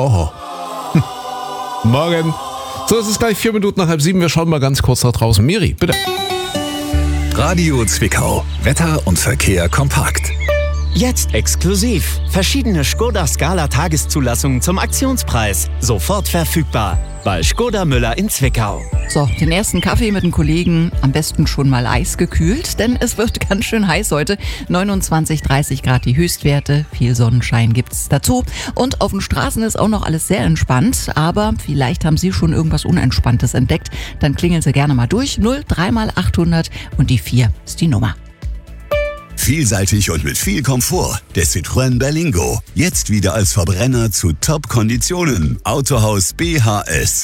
Oho. Morgen. So, es ist gleich 7 Minuten nach 6:30. Wir schauen mal ganz kurz nach draußen. Miri, bitte. Radio Zwickau. Wetter und Verkehr kompakt. Jetzt exklusiv. Verschiedene Škoda Scala Tageszulassungen zum Aktionspreis. Sofort verfügbar. Bei Škoda Müller in Zwickau. So, den ersten Kaffee mit den Kollegen, am besten schon mal eisgekühlt, denn es wird ganz schön heiß heute. 29, 30 Grad die Höchstwerte, viel Sonnenschein gibt's dazu. Und auf den Straßen ist auch noch alles sehr entspannt, aber vielleicht haben Sie schon irgendwas Unentspanntes entdeckt. Dann klingeln Sie gerne mal durch. 03 mal 800 und die 4 ist die Nummer. Vielseitig und mit viel Komfort. Der Citroën Berlingo. Jetzt wieder als Verbrenner zu Top-Konditionen. Autohaus BHS.